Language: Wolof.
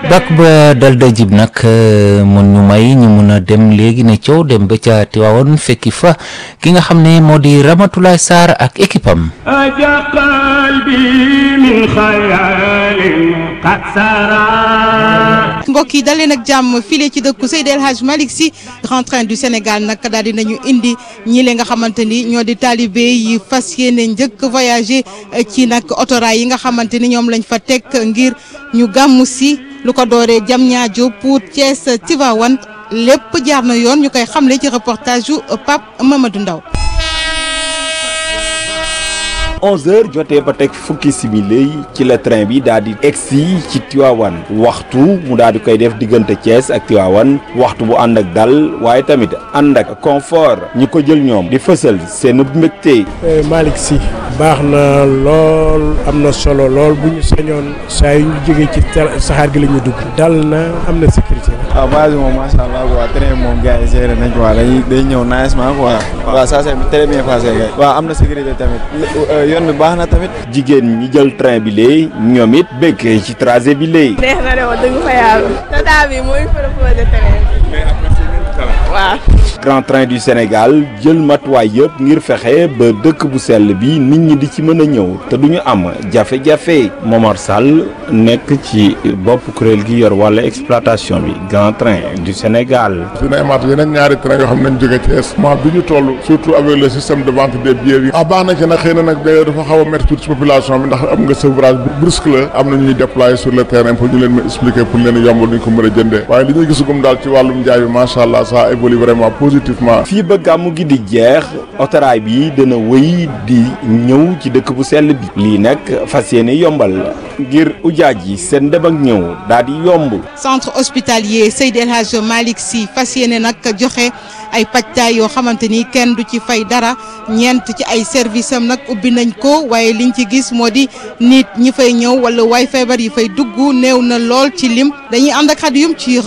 bak ba dal da jib nag mun ñu may ñu mun a dem léegi ne coow dem ba ca Tiwaawoon fekki fa ki nga xam ne moo di Ramatoulaye Sarr ak équipe am. mbokk yi dalee nag jàmm file ci dëkku Seydi El Hadji Malick Sy Grand Train du Sénégal nag daal di nañu indi ñi le nga xamante ni ñoo di talibé yi fas yéene njëkk voyager ci nag autorail yi nga xamante ni ñoom lañ fa teg ngir ñu gàmmu si lu ko dooree Diamniadio Pout Thiès Tivaouane lépp jaar na yoon ñu koy xamle ci reportage yu Pape Mamadou Ndaw 11h jotee ba teg fukki simili ci la train bi daal di egsi ci Tivaouane waxtu mu daal di koy def diggante Thiès ak Tivaouane waxtu bu ànd ak dal waaye tamit ànd ak confort ñi ko jël ñoom di fësal seen mbégte. Malick Sy baax na lool am na solo lool bu ñu sañoon saa yu ñu jógee ci saxaar gi la ñu dugg dal na am na sécurité. waaw base moom macha allah quoi train moom gars yi géré nañ ko waa day ñëw nicement quoi. waaw ça c'est très bien passé gars. waaw am na sécurité tamit. yoon bi baax na tamit. jigéen ñi jël train bi lee ñoom it bëgg ci trajet bi lee. neex na de wax dëgg fa yàlla. tata bi mooy proposé train bi. mais am na si waaw. Grand Train du Sénégal jël matuwaay yëpp ngir fexe ba dëkk bu sell bi nit ñi di ci mën a ñëw te duñu am jafe-jafe. Momar Sall nekk ci bopp kuréel gi yor wàllu exploitation bi Grand Train du Sénégal. dina amaat yeneen ñaari train yoo xam ne nañ jóge Thiès mois bi ñu toll surtout avec le système de vente des billets yi baax na ci nag xëy na nag d'ailleurs dafa xaw a métti tuuti ci population bi ndax am nga sevrage brusque la am na ñuy déployer sur le terrain pour ñu leen ma expliquer pour leen yombal ñu ko mën a jëndee waaye li ñuy gisugum daal ci wàllum njaay bi macha allah ça évolue vraiment positivement. fii ba gàmmu gi di jeex autorail bi dana wëy di ñëw ci dëkk bu sell bi lii nag fas yéene yombal ngir ujaaj yi seen dem ak ñëw daal di yomb. centre hospitalier Seydi El Hadji Malick Sy fas yéene nag joxe ay pajtaay yoo xamante ni kenn du ci fay dara ñeent ci ay service am nag ubbi nañ ko waaye liñ ci gis moo di nit ñi fay ñëw wala waay feebar yi fay dugg néew na lool ci lim dañuy ànd ak Xadiyum ci